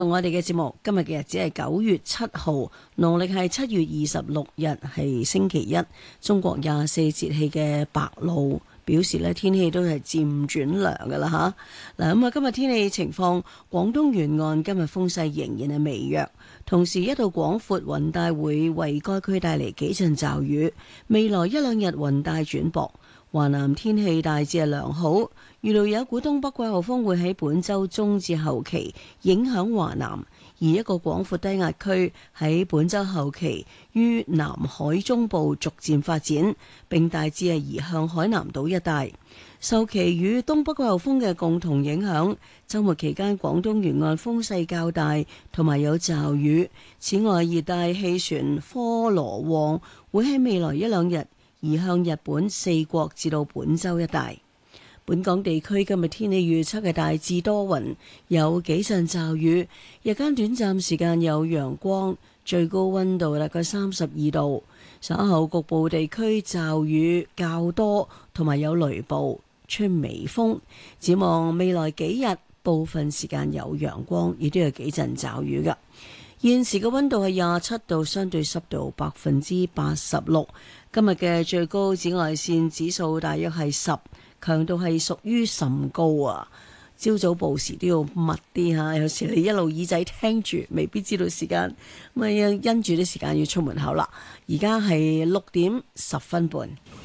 我哋嘅節目今日嘅日子係9月7號，農曆係7月26日，係星期一。中國24節氣嘅白露表示呢，天氣都係漸轉涼噶啦吓。嗱，咁啊，今日天氣情況，廣東沿岸今日風勢仍然係微弱，同時一道廣闊雲帶會為該區帶嚟幾陣驟雨。未來一兩日雲帶轉薄，華南天氣大致係良好，預料有一股東北季候風會喺本週中至後期影響華南，而一個廣闊低壓區喺本週後期於南海中部逐漸發展，並大致係移向海南島一帶。受其與東北季候風嘅共同影響，週末期間廣東沿岸風勢較大，同埋有驟雨。此外，熱帶氣旋科羅旺會喺未來一兩日移向日本四國至到本州一帶。本港地區今日天氣預測係大致多雲，有幾陣驟雨，日間短暫時間有陽光，最高溫度大概32度。稍後局部地區驟雨較多，同埋有雷暴，吹微風。展望未來幾日，部分時間有陽光，亦都有幾陣驟雨㗎。現時嘅溫度係27度，相對濕度86%。今日嘅最高紫外線指數大約係10，強度係屬於甚高啊！朝早報時都要密啲嚇，有時你一路耳仔聽住，未必知道時間，咁啊因住啲時間要出門口啦。而家係6點10分半。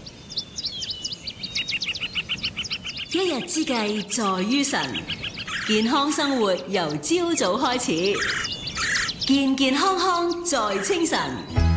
一日之計在於晨，健康生活由朝早開始，健健康康在清晨。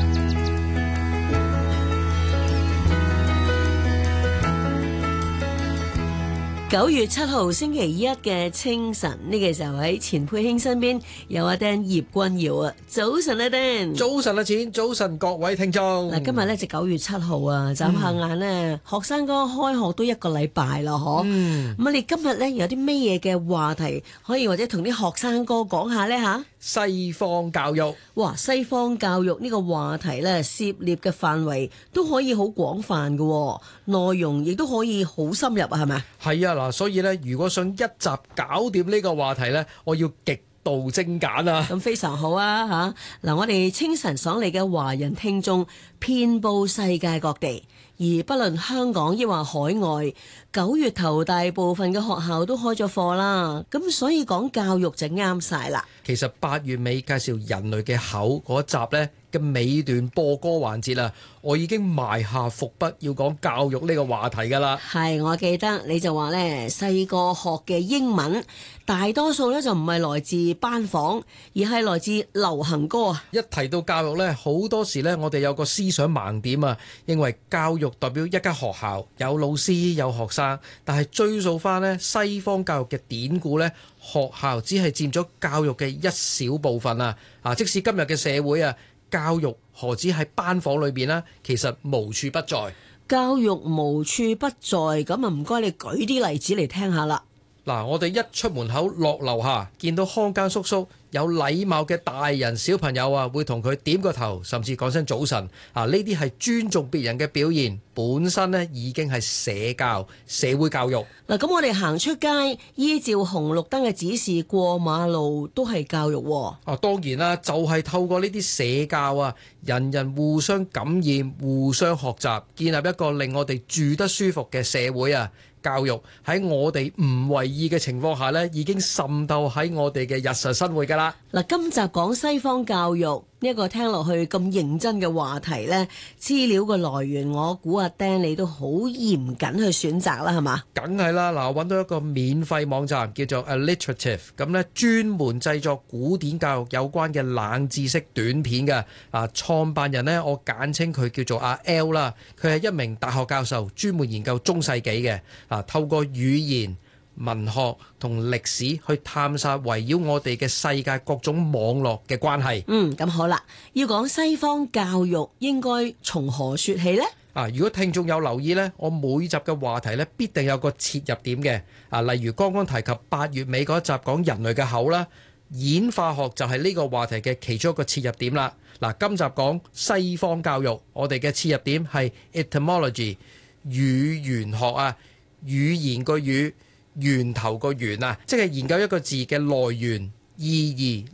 9月7號星期一嘅清晨，呢個時候喺錢佩卿身邊有阿丁葉君堯啊。早晨阿丁。 早晨阿錢，早晨各位聽眾。 嗱，今日呢就9月7號啊，眨下眼呢，學生哥開學都1個禮拜啦，嗬。咁你今日呢有啲咩嘢嘅話題可以或者同啲學生哥講下呢吓？ 西方教育。 哇，西方教育呢個話題呢，涉獵嘅範圍都可以好廣泛嘅，內容亦都可以好深入啊，係咪？ 係啊，嗱，所以呢，如果想一集搞掂呢個話題呢，我要極度精簡啊。 咁非常好啊，吓。嗱，我哋清晨爽利嘅華人聽眾遍佈世界各地，而不論香港抑或海外，9月頭大部分嘅學校都開咗課啦，咁所以講教育就啱晒啦。 其實8月尾介紹人類嘅口嗰集呢嘅尾段播歌環節啦，我已經埋下伏筆要講教育呢個話題㗎啦。 係，我記得你就話呢，細個學嘅英文大多數呢就唔係來自班房，而係來自流行歌啊。 一提到教育呢，好多時呢，我哋有個思想盲點啊，認為教育代表一間學校有老師有學生，但係追溯翻呢西方教育嘅典故呢，學校只係佔咗教育嘅一小部分啊！即使今日嘅社會啊，教育何止喺班房裏邊啦，其實無處不在。 教育無處不在，咁啊唔該你舉啲例子嚟聽下啦。 嗱，我哋一出門口落樓下，見到看更叔叔有禮貌嘅大人小朋友啊，會同佢點個頭，甚至講聲早晨啊！呢啲係尊重別人嘅表現，本身呢已經係社交社會教育。 嗱，咁我哋行出街，依照紅綠燈嘅指示過馬路都係教育喎。 當然啦，就係透過呢啲社交啊，人人互相感染、互相學習，建立一個令我哋住得舒服嘅社會啊！教育喺我哋唔為意嘅情況下呢，已經滲透喺我哋嘅日常生活㗎啦。 嗱，今集講西方教育呢一個聽落去咁認真嘅話題呢，資料嘅來源我估阿丁你都好嚴謹去選擇啦，係嘛？ 梗係啦，嗱，我揾到一個免費網站叫做 Alliterative， 咁呢專門製作古典教育有關嘅冷知識短片嘅。創辦人呢，我簡稱佢叫做阿 L 啦，佢係一名大學教授，專門研究中世紀嘅。透過語言、文學同歷史去探索圍繞我哋嘅世界各種網絡嘅關係。 咁好啦，要講西方教育應該從何說起呢？ 如果聽眾有留意呢，我每集嘅話題呢必定有個切入點嘅。例如剛剛提及8月尾嗰一集講人類嘅口啦，演化學就係呢個話題嘅其中一個切入點啦。今集講西方教育，我哋嘅切入點係 etymology 語言學啊。語言個語，源頭個源啊，即係研究一個字嘅來源、意義、